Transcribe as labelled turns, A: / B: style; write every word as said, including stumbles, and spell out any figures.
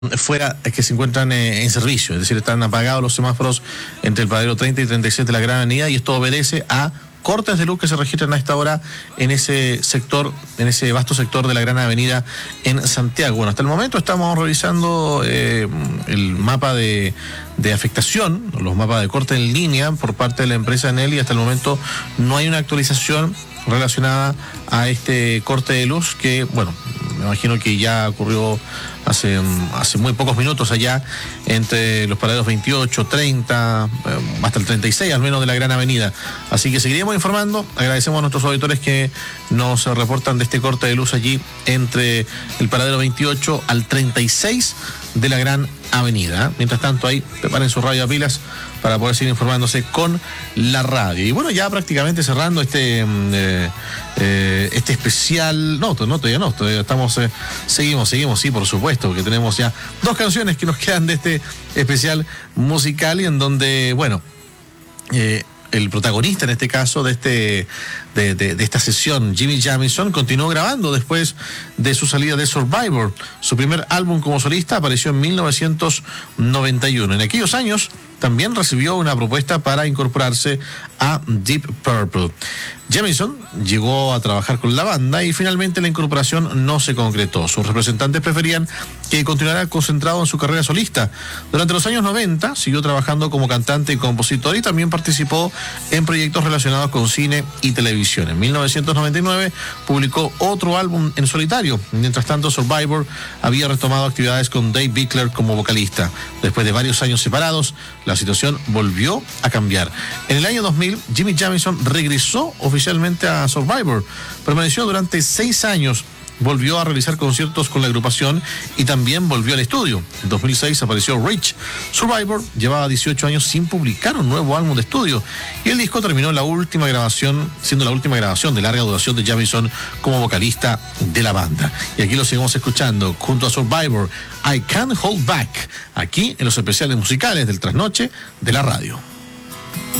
A: fuera que se encuentran eh, en servicio, es decir, están apagados los semáforos entre el paradero treinta y treinta y siete de la Gran Avenida, y esto obedece a cortes de luz que se registran a esta hora en ese sector, en ese vasto sector de la Gran Avenida en Santiago. Bueno, hasta el momento estamos revisando eh, el mapa de, de afectación, los mapas de corte en línea por parte de la empresa Enel, y hasta el momento no hay una actualización relacionada a este corte de luz que, bueno, me imagino que ya ocurrió hace, hace muy pocos minutos allá entre los paraderos veintiocho, treinta, eh, hasta el treinta y seis al menos de la Gran Avenida. Así que seguiremos informando. Agradecemos a nuestros auditores que nos reportan de este corte de luz allí entre el paradero veintiocho al treinta y seis de la Gran Avenida. Mientras tanto, ahí preparen su radio a pilas para poder seguir informándose con la radio. Y bueno, ya prácticamente cerrando este eh, eh, este especial. No, no, todavía no, todavía estamos, eh, seguimos, seguimos, sí, por supuesto, porque tenemos ya dos canciones que nos quedan de este especial musical, y en donde, bueno, eh, el protagonista en este caso de este de, de, de esta sesión, Jimmy Jamison, continuó grabando después de su salida de Survivor. Su primer álbum como solista apareció en mil novecientos noventa y uno. En aquellos años también recibió una propuesta para incorporarse a Deep Purple. Jamison llegó a trabajar con la banda y finalmente la incorporación no se concretó. Sus representantes preferían que continuara concentrado en su carrera solista. Durante los años noventa siguió trabajando como cantante y compositor, y también participó en proyectos relacionados con cine y televisión. En mil novecientos noventa y nueve publicó otro álbum en solitario. Mientras tanto, Survivor había retomado actividades con Dave Bickler como vocalista. Después de varios años separados, la situación volvió a cambiar. En el año dos mil, Jimmy Jamison regresó oficialmente a Survivor. Permaneció durante seis años. Volvió a realizar conciertos con la agrupación y también volvió al estudio. En dos mil seis apareció Rich. Survivor llevaba dieciocho años sin publicar un nuevo álbum de estudio, y el disco terminó la última grabación, siendo la última grabación de larga duración de Jamison como vocalista de la banda. Y aquí lo seguimos escuchando junto a Survivor, I Can't Hold Back, aquí en los especiales musicales del Trasnoche de la radio.